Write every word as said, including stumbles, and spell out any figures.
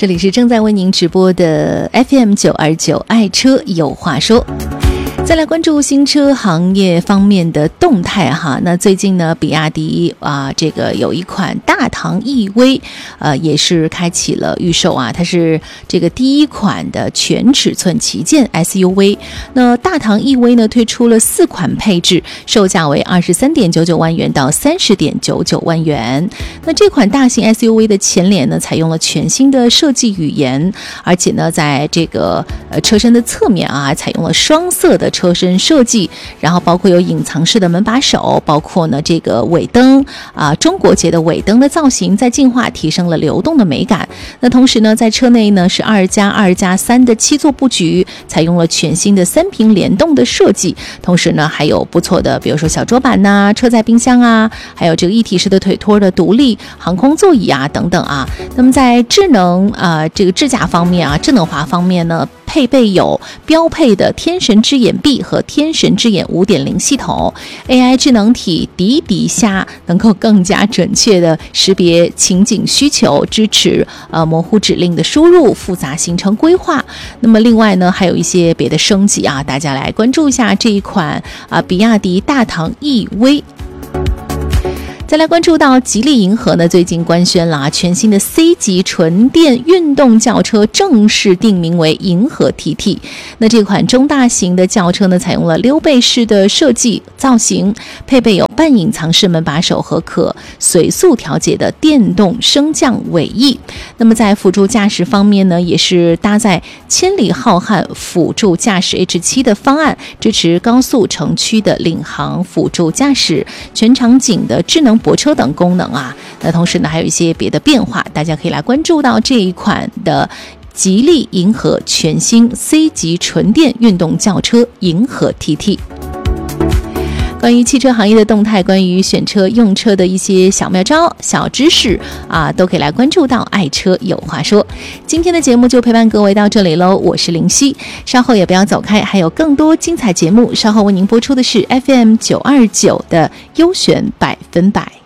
这里是正在为您直播的 F M 九二九爱车有话说。再来关注新车行业方面的动态哈，那最近呢，比亚迪啊，这个有一款大唐 E V， 呃，也是开启了预售啊，它是这个第一款的全尺寸旗舰 S U V。那大唐 E V 呢，推出了四款配置，售价为二十三点九九万元到三十点九九万元。那这款大型 S U V 的前脸呢，采用了全新的设计语言，而且呢，在这个呃车身的侧面啊，还采用了双色的车身设计，然后包括有隐藏式的门把手，包括呢这个尾灯啊，中国结的尾灯的造型在进化，提升了流动的美感。那同时呢，在车内呢是二加二加三的七座布局，采用了全新的三屏联动的设计，同时呢还有不错的，比如说小桌板呐、啊、车载冰箱啊，还有这个一体式的腿托的独立航空座椅啊等等啊。那么在智能啊、呃、这个智驾方面啊，智能化方面呢，配备有标配的天神之眼 B 和天神之眼 五点零 系统， A I 智能体迪迪虾能够更加准确的识别情景需求，支持呃模糊指令的输入，复杂行程规划。那么另外呢，还有一些别的升级啊，大家来关注一下这一款啊、呃、比亚迪大唐 E V。再来关注到吉利银河呢，最近官宣了、啊、全新的 C 级纯电运动轿车正式定名为银河 T T。 那这款中大型的轿车呢，采用了溜背式的设计造型，配备有半隐藏式门把手和可随速调节的电动升降尾翼。那么在辅助驾驶方面呢，也是搭载千里浩瀚辅助驾驶 H 七 的方案，支持高速城区的领航辅助驾驶、全场景的智能泊车等功能啊。那同时呢，还有一些别的变化，大家可以来关注到这一款的吉利银河全新 C 级纯电运动轿车银河 T T。关于汽车行业的动态，关于选车用车的一些小妙招、小知识啊，都可以来关注到爱车有话说。今天的节目就陪伴各位到这里喽，我是林夕，稍后也不要走开，还有更多精彩节目，稍后为您播出的是 F M 九二九的优选百分百。